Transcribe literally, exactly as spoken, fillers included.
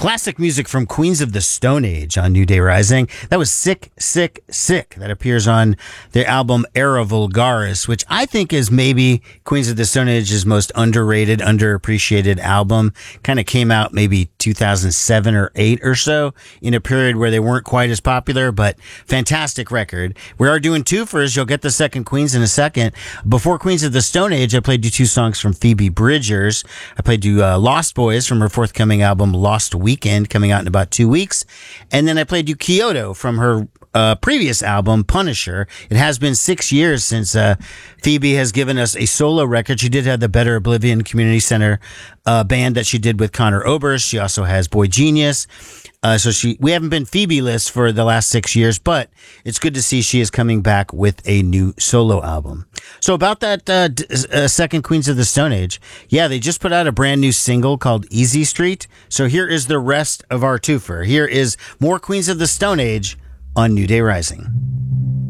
Classic music from Queens of the Stone Age on New Day Rising. That was Sick, Sick, Sick. That appears on their album Era Vulgaris, which I think is maybe Queens of the Stone Age's most underrated, underappreciated album. Kind of came out maybe two thousand seven or eight or so, in a period where they weren't quite as popular, but fantastic record. We are doing twofers. You'll get the second Queens in a second. Before Queens of the Stone Age, I played you two songs from Phoebe Bridgers. I played you uh, Lost Boys from her forthcoming album Lost Weekend, coming out in about two weeks. And then I played you Kyoto from her uh, previous album, Punisher. It has been six years since uh, Phoebe has given us a solo record. She did have the Better Oblivion Community Center uh, band that she did with Connor Oberst. She also has Boy Genius. Uh, so she, we haven't been Phoebe-less for the last six years, but it's good to see she is coming back with a new solo album. So about that uh, d- uh, second Queens of the Stone Age, yeah, they just put out a brand new single called Easy Street. So here is the rest of our twofer. Here is more Queens of the Stone Age on New Day Rising.